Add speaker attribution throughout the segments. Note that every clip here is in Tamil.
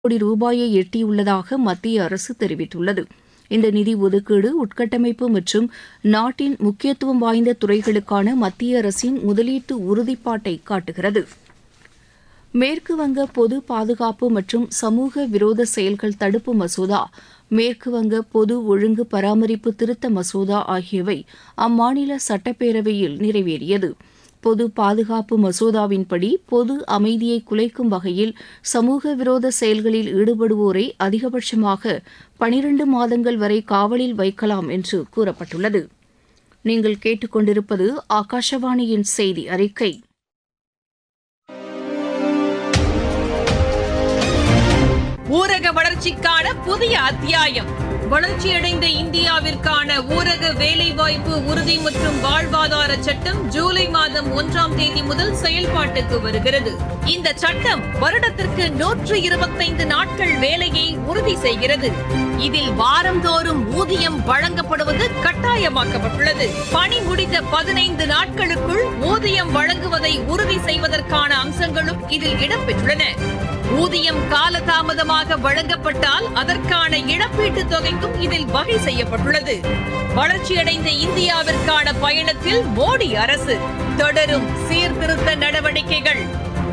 Speaker 1: கோடி ரூபாயை எட்டியுள்ளதாக மத்திய அரசு தெரிவித்துள்ளது. இந்த நிதி ஒதுக்கீடு உட்கட்டமைப்பு மற்றும் நாட்டின் முக்கியத்துவம் வாய்ந்த துறைகளுக்கான மத்திய அரசின் முதலீட்டு உறுதிப்பாட்டை காட்டுகிறது. மேற்குவங்க பொது பாதுகாப்பு மற்றும் சமூக விரோத செயல்கள் தடுப்பு மசோதா, மேற்குவங்க பொது ஒழுங்கு பராமரிப்பு திருத்த மசோதா ஆகியவை அம்மாநில சட்டப்பேரவையில் நிறைவேறியது. பொது பாதுகாப்பு மசோதாவின்படி பொது அமைதியை குலைக்கும் வகையில் சமூக விரோத செயல்களில் ஈடுபடுவோரை அதிகபட்சமாக 12 மாதங்கள் வரை காவலில் வைக்கலாம் என்று கூறப்பட்டுள்ளது. நீங்கள் கேட்டுக்கொண்டிருப்பது ஆகாஷவாணியின் செய்தி அறிக்கை.
Speaker 2: ஊரக வளர்ச்சிக்கான புதிய அத்தியாயம். வளர்ச்சியடைந்த இந்தியாவிற்கான ஊரக வேலைவாய்ப்பு உறுதி மற்றும் வாழ்வாதார சட்டம் ஜூலை மாதம் 1ஆம் தேதி முதல் செயல்பாட்டுக்கு வருகிறது. இந்த சட்டம் வருடத்திற்கு 125 நாட்கள் வேலையை உறுதி செய்கிறது. இதில் வாரந்தோறும் ஊதியம் வழங்கப்படுவது கட்டாயமாக்கப்பட்டுள்ளது. பணி முடிந்த 15 நாட்களுக்குள் ஊதியம் வழங்குவதை உறுதி செய்வதற்கான அம்சங்களும் இதில் இடம்பெற்றுள்ளன. ஊதியம் காலதாமதமாக வழங்கப்பட்டால் அதற்கான இழப்பீட்டுத் தொகைக்கும் இதில் வகை செய்யப்பட்டுள்ளது. வளர்ச்சியடைந்த இந்தியாவிற்கான பயணத்தில் மோடி அரசு தொடரும் சீர்திருத்த நடவடிக்கைகள்.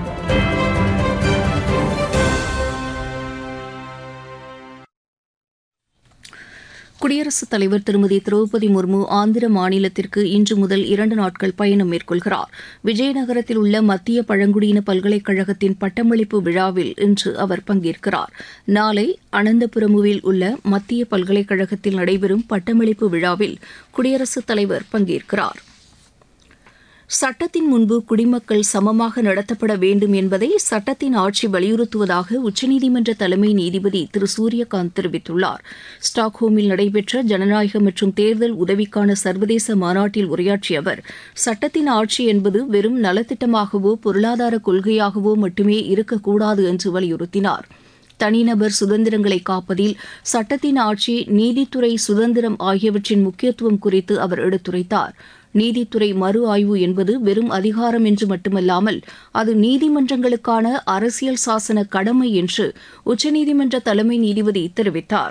Speaker 1: குடியரசுத் தலைவர் திருமதி திரௌபதி முர்மு ஆந்திர மாநிலத்திற்கு இன்று முதல் 2 நாட்கள் பயணம் மேற்கொள்கிறார். விஜயநகரத்தில் உள்ள மத்திய பழங்குடியின பல்கலைக்கழகத்தின் பட்டமளிப்பு விழாவில் இன்று அவர் பங்கேற்கிறார். நாளை அனந்தபுரமுவில் உள்ள மத்திய பல்கலைக்கழகத்தில் நடைபெறும் பட்டமளிப்பு விழாவில் குடியரசுத் தலைவர் பங்கேற்கிறார். சட்டத்தின் முன்பு குடிமக்கள் சமமாக நடத்தப்பட வேண்டும் என்பதை சட்டத்தின் ஆட்சி வலியுறுத்துவதாக உச்சநீதிமன்ற தலைமை நீதிபதி திரு சூரியகாந்த் தெரிவித்துள்ளார். ஸ்டாக்ஹோமில் நடைபெற்ற ஜனநாயக மற்றும் தேர்தல் உதவிக்கான சர்வதேச மாநாட்டில் உரையாற்றிய அவர், சட்டத்தின் ஆட்சி என்பது வெறும் நலத்திட்டமாகவோ பொருளாதார கொள்கையாகவோ மட்டுமே இருக்கக்கூடாது என்று வலியுறுத்தினார். தனிநபர் சுதந்திரங்களை காப்பதில் சட்டத்தின் ஆட்சி, நீதித்துறை சுதந்திரம் ஆகியவற்றின் முக்கியத்துவம் குறித்து அவர் எடுத்துரைத்தார். நீதித்துறை மறு ஆய்வு என்பது வெறும் அதிகாரம் என்று மட்டுமல்லாமல் அது நீதிமன்றங்களுக்கான அரசியல் சாசன கடமை என்று உச்சநீதிமன்ற தலைமை நீதிபதி தெரிவித்தார்.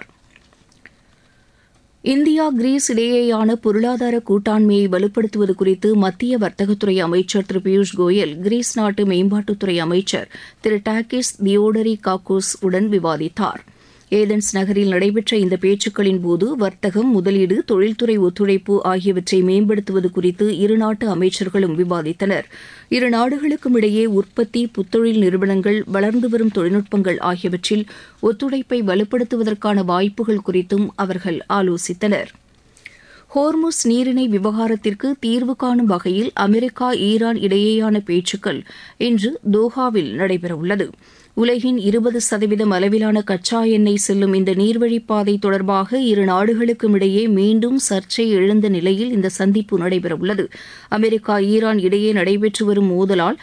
Speaker 1: இந்தியா கிரீஸ் இடையேயான பொருளாதார கூட்டாண்மையை வலுப்படுத்துவது குறித்து மத்திய வர்த்தகத்துறை அமைச்சர் திரு பியூஷ் கோயல் கிரீஸ் நாட்டு மேம்பாட்டுத்துறை அமைச்சர் திரு டாக்கிஸ் தியோடரிகாக்கோஸ் உடன் விவாதித்தார். ஏதென்ஸ் நகரில் நடைபெற்ற இந்த பேச்சுக்களின் போது வர்த்தகம், முதலீடு, தொழில்துறை ஒத்துழைப்பு ஆகியவற்றை மேம்படுத்துவது குறித்து இருநாட்டு அமைச்சர்களும் விவாதித்தனர். இரு நாடுகளுக்கும் இடையே உற்பத்தி, புத்தொழில் நிறுவனங்கள், வளர்ந்து வரும் தொழில்நுட்பங்கள் ஆகியவற்றில் ஒத்துழைப்பை வலுப்படுத்துவதற்கான வாய்ப்புகள் குறித்தும் அவர்கள் ஆலோசித்தனர். ஹோர்முஸ் நீரிணை விவகாரத்திற்கு தீர்வு காணும் வகையில் அமெரிக்கா, ஈரான் இடையேயான பேச்சுக்கள் இன்று தோஹாவில் நடைபெறவுள்ளது. உலகின் 20% அளவிலான கச்சா எண்ணெய் செல்லும் இந்த நீர்வழிப்பாதை தொடர்பாக இரு நாடுகளுக்கும் இடையே மீண்டும் சர்ச்சை எழுந்த நிலையில் இந்த சந்திப்பு நடைபெறவுள்ளது. அமெரிக்கா, ஈரான் இடையே நடைபெற்று வரும் மோதலால்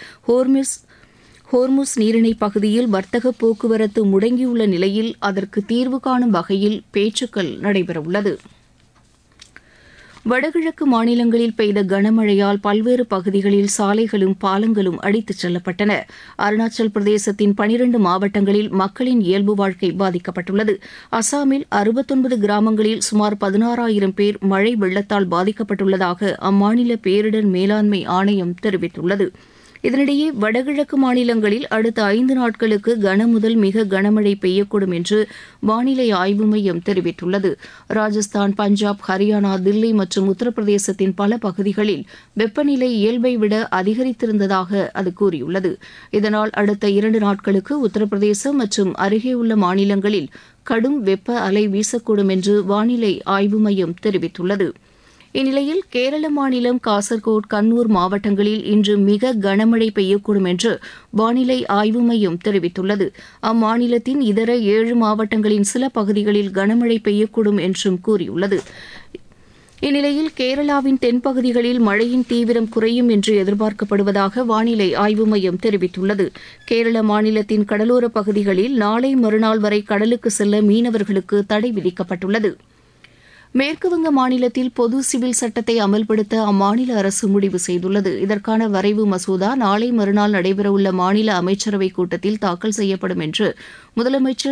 Speaker 1: ஹோர்முஸ் நீரிணை பகுதியில் வர்த்தக போக்குவரத்து முடங்கியுள்ள நிலையில் அதற்கு தீர்வு காணும் வகையில் பேச்சுக்கள் நடைபெறவுள்ளது. வடகிழக்கு மாநிலங்களில் பெய்த கனமழையால் பல்வேறு பகுதிகளில் சாலைகளும் பாலங்களும் அடித்துச் செல்லப்பட்டன. அருணாச்சல் பிரதேசத்தின் 12 மாவட்டங்களில் மக்களின் இயல்பு வாழ்க்கை பாதிக்கப்பட்டுள்ளது. அசாமில் 69 கிராமங்களில் சுமார் 16,000 பேர் மழை வெள்ளத்தால் பாதிக்கப்பட்டுள்ளதாக அம்மாநில பேரிடர் மேலாண்மை ஆணையம் தெரிவித்துள்ளது. இதனிடையே வடகிழக்கு மாநிலங்களில் அடுத்த 5 நாட்களுக்கு கனமுதல் மிக கனமழை பெய்யக்கூடும் என்று வானிலை ஆய்வு மையம் தெரிவித்துள்ளது. ராஜஸ்தான், பஞ்சாப், ஹரியானா, தில்லி மற்றும் உத்தரப்பிரதேசத்தின் பல பகுதிகளில் வெப்பநிலை இயல்பை விட அதிகரித்திருந்ததாக அது கூறியுள்ளது. இதனால் அடுத்த 2 நாட்களுக்கு உத்தரப்பிரதேசம் மற்றும் அருகே உள்ள மாநிலங்களில் கடும் வெப்ப அலை வீசக்கூடும் என்று வானிலை ஆய்வு மையம் தெரிவித்துள்ளது. இந்நிலையில் கேரள மாநிலம் காசர்கோட், கண்ணூர் மாவட்டங்களில் இன்று மிக கனமழை பெய்யக்கூடும் என்று வானிலை ஆய்வு மையம் தெரிவித்துள்ளது. அம்மாநிலத்தின் இதர 7 மாவட்டங்களின் சில பகுதிகளில் கனமழை பெய்யக்கூடும் என்றும் கூறியுள்ளது. இந்நிலையில் கேரளாவின் தென்பகுதிகளில் மழையின் தீவிரம் குறையும் என்று எதிர்பார்க்கப்படுவதாக வானிலை ஆய்வு மையம் தெரிவித்துள்ளது. கேரள மாநிலத்தின் கடலோர பகுதிகளில் நாளை மறுநாள் வரை கடலுக்கு செல்ல மீனவர்களுக்கு தடை விதிக்கப்பட்டுள்ளது. மேற்குவங்க மாநிலத்தில் பொது சிவில் சட்டத்தை அமல்படுத்த அம்மாநில அரசு முடிவு செய்துள்ளது. இதற்கான வரைவு மசோதா நாளை மறுநாள் நடைபெறவுள்ள மாநில அமைச்சரவைக் கூட்டத்தில் தாக்கல் செய்யப்படும் என்று முதலமைச்சர்